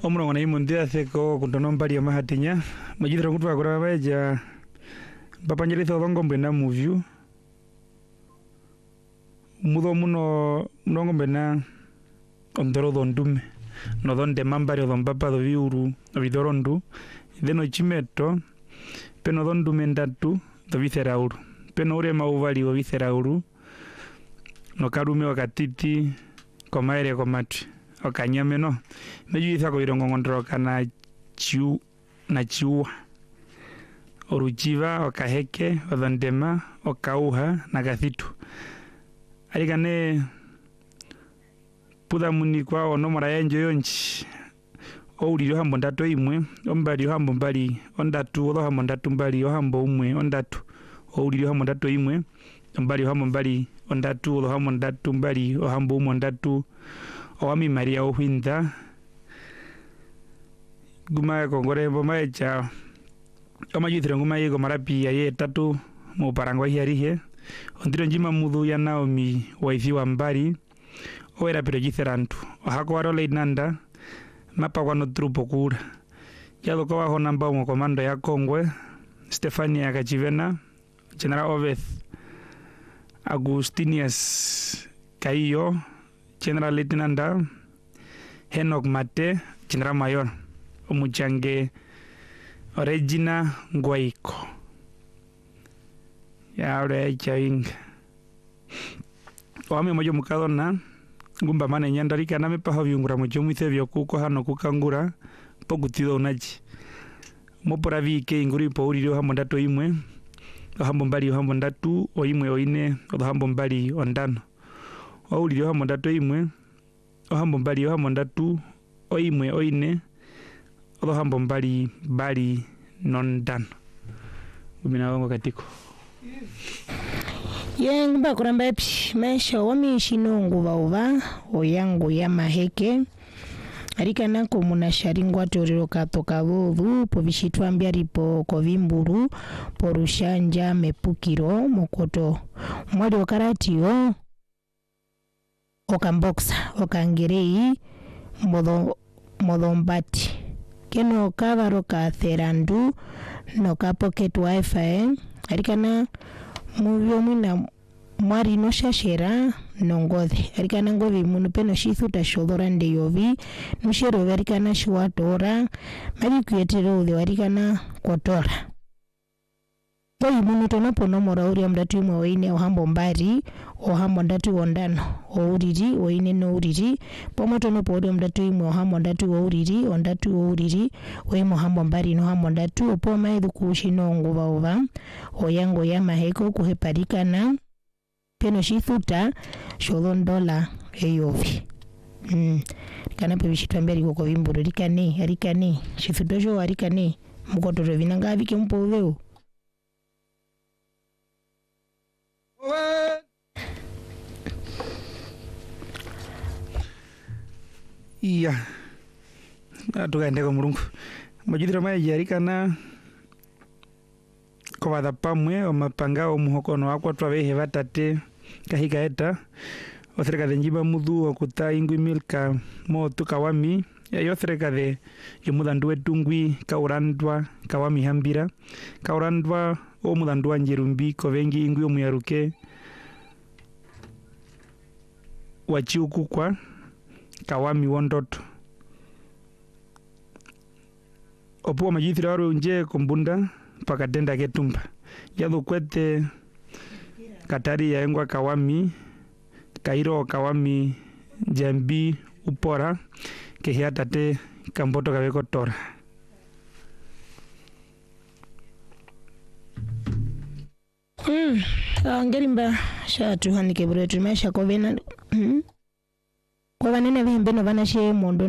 Omurongo na imundia theko kuntono mbali ya mahatinya majithira ngutu akura baja bapanjiriza odongo mbena muvyu mudo muno mnongo mbena ondoro dondume no donde mambari odombapa do viuru vidorondu deno chimeto peno dondume ndatu do vicerauru peno ure mauvali o vicerauru no karume wakatiti komaere komatu okanyame no mejuitha ko irongo ngondro kana chiu na chiua oruchiva okaheke odondema okauha na gathitu alikane puda muni kwa ono mara yanjo yonchi ouliro hambo ndato imwe ombali hambo mbali ondatu odo hambo ndatu mbali hambo umwe ondatu ouliro hambo ndato imwe ombali hambo mbali ondatu odo hambo ndatu mbali hambo umwe ondatu Oami Maria Ohinda Guma Kongore Bomaecha Omayuthira Guma Yego Marapi Aye Tatu Mo Parangwa Hiarihe Ondiro Njima Mudu ya Naomi Waithi Wambari Oera Perejitherantu Ohako Warole Nanda Mapa Wano Trupo Kura Yado Kawa Honamba Omo Komando ya Kongwe Stefania Kachivena General Oveth Agustinius Kaiyo General Lieutenant Henok Mate, General Mayor Omuchange Regina Nguaiko. Ya ore chaing. Oame mojo mukadona gumba mane nyandarika na mepa vyungura mojo mwithebyo kuko hano kukangura pogutido unaji. Mopora vike inguri po uriro hambo ndato imwe. Hambo mbali hambo ndatu o imwe o ine o hambo mbali ondano. Ouliro hambo ndatu imwe ohambo mbali ohambo ndatu oimwe oine ohambo mbali bali nondano umina wango katiko Yengba kuramba epi maisha wamishi nungu wauva oyangu ya maheke Arika nako munasharingwa torero katoka vovu po vishitwambia ripo kovimburu po rushanja mepukiro mokoto mwali okaratio Okamboksa, okangirei, modombati. Keno kavaro ka therandu, no ka pocket wifi. Arikana muvyo mwina mwari no shashera nongothe. Arikana ngovi munu peno shithuta shodorande yovi. Nushero arikana shuatora. Mari kuyetero ude arikana kotora. Toi munu tonopo nomora uri amdatu imwe oine ohambo mbari ohambo ndatu ondano ouriri oine no uriri pomoto nopo uri amdatu imwe ohambo ndatu ouriri ondatu ouriri oimo hambo mbari no hambo ndatu opoma edu kushino nguva uva oyango ya maheko kuheparikana peno shithuta $10 eyovi kana pe bishitwamberi koko vimburu rikane shithuto jo arikane mukotoro vinanga vike mpo uveo Iya Tukaende ko murungu Majithira majarikana Kwa pamwe o mapanga o muhokono wakwa twabehe batate kahika eta Othereka de njiba mudu okuta ingwi milka mo tukawami yo othereka de yomudandu etungwi kaurandwa kawami hambira kaurandwa o mudandu anjerumbi kovengi ingwi omuyaruke wachiukukwa kawami wondoto opuwa majithira waro nje kumbunda pakatenda ketumba yadhu kwete katari ya engwa kawami kairo kawami jambi upora kehiatate kamboto kaweko tora Ngerimba shatu hanike bure tumesha kovena kwa vanene vihembeno vanashe mondo